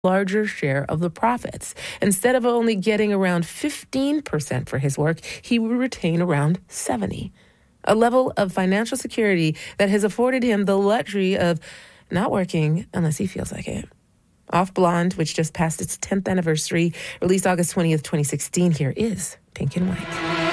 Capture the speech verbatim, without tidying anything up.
larger share of the profits. Instead of only getting around fifteen percent for his work, he would retain around seventy. A level of financial security that has afforded him the luxury of not working unless he feels like it. Off Blonde, which just passed its tenth anniversary, released August twentieth, twenty sixteen. Here is Pink and White.